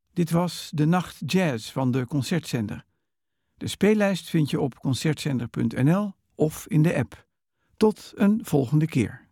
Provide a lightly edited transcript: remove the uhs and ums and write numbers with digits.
Dit was De Nacht Jazz van de Concertzender. De speellijst vind je op concertzender.nl of in de app. Tot een volgende keer.